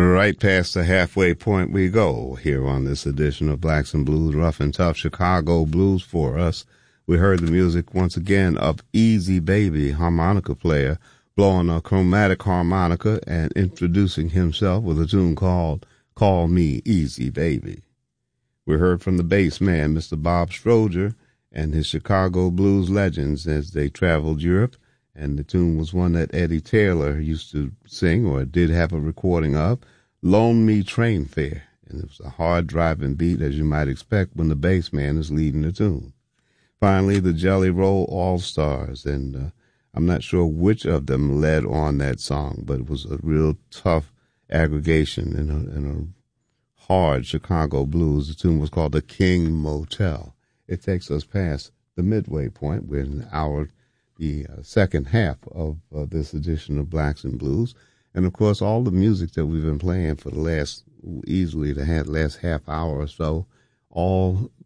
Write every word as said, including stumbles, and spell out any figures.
Right past the halfway point we go here on this edition of Blacks and Blues, Rough and Tough Chicago Blues for us. We heard the music once again of Easy Baby, harmonica player, blowing a chromatic harmonica and introducing himself with a tune called Call Me Easy Baby. We heard from the bass man, Mister Bob Stroger, and his Chicago Blues legends as they traveled Europe, and the tune was one that Eddie Taylor used to sing or did have a recording of, Loan Me Train Fare, and it was a hard driving beat as you might expect when the bass man is leading the tune. Finally, the Jelly Roll All-Stars, and uh, I'm not sure which of them led on that song, but it was a real tough aggregation in a, in a hard Chicago blues. The tune was called The King Motel. It takes us past the midway point. We're in our the uh, second half of uh, this edition of Blacks and Blues. And, of course, all the music that we've been playing for the last, easily the last half hour or so, all